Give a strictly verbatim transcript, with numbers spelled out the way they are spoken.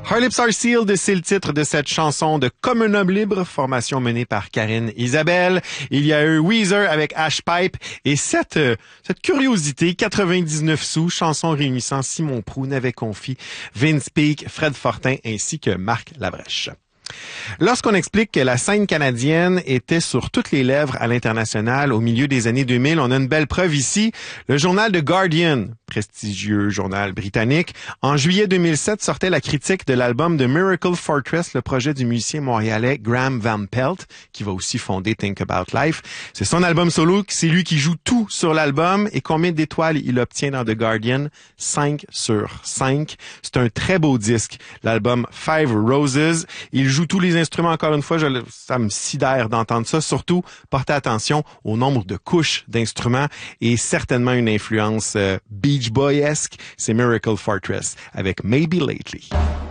Our Lips Are Sealed, c'est le titre de cette chanson de Comme un homme libre, formation menée par Karine Isabelle. Il y a eu Weezer avec Ashpipe et cette, euh, cette curiosité, quatre-vingt-dix-neuf sous, chanson réunissant Simon Prou, Navet Confi, Vince Peake, Fred Fortin ainsi que Marc Labrèche. Lorsqu'on explique que la scène canadienne était sur toutes les lèvres à l'international au milieu des années deux mille, on a une belle preuve ici. Le journal The Guardian, prestigieux journal britannique, en juillet deux mille sept sortait la critique de l'album de Miracle Fortress, le projet du musicien montréalais Graham Van Pelt, qui va aussi fonder Think About Life. C'est son album solo, c'est lui qui joue tout sur l'album. Et combien d'étoiles il obtient dans The Guardian? cinq sur cinq. C'est un très beau disque, l'album Five Roses. Il joue tous les instruments, encore une fois, je, ça me sidère d'entendre ça. Surtout, portez attention au nombre de couches d'instruments et certainement une influence euh, Beach Boy-esque. C'est Miracle Fortress avec Maybe Lately.